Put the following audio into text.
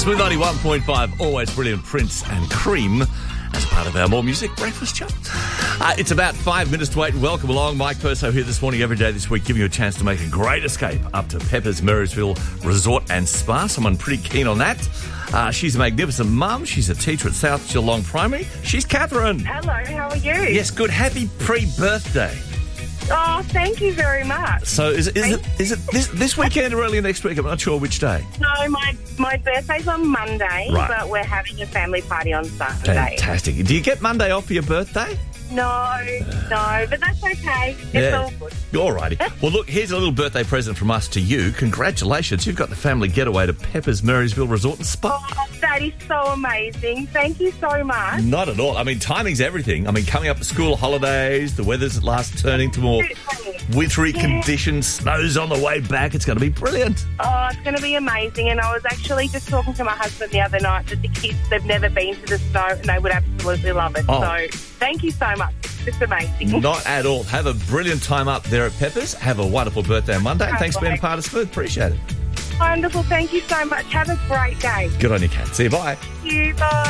Smooth 91.5, always brilliant Prince and Cream as part of our More Music Breakfast Show. It's about 5 minutes to 8 and welcome along. Mike Purso here this morning, every day this week, giving you a chance to make a great escape up to Pepper's Marysville Resort and Spa. Someone pretty keen on that. She's a magnificent mum. She's a teacher at South Geelong Primary. She's Catherine. Hello, how are you? Yes, good. Happy pre-birthday. Oh, thank you very much. So is it this weekend or early next week? I'm not sure which day. No, my birthday's on Monday, Right. But we're having a family party on Sunday. Fantastic. Do you get Monday off for your birthday? No, but that's okay. It's all good. All righty. Well, look, here's a little birthday present from us to you. Congratulations. You've got the family getaway to Pepper's Marysville Resort and Spa. Oh, that is so amazing. Thank you so much. Not at all. I mean, timing's everything. I mean, coming up to school holidays, the weather's at last turning to more wintry conditions, snow's on the way back. It's going to be brilliant. Oh, it's going to be amazing. And I was actually just talking to my husband the other night that the kids, they've never been to the snow and they would absolutely love it. Oh. So thank you so much. It's just amazing. Not at all. Have a brilliant time up there at Pepper's. Have a wonderful birthday on Monday. Thanks for being part of Smooth. Appreciate it. Wonderful. Thank you so much. Have a great day. Good on you, Kat. See you. Bye. Thank you. Bye.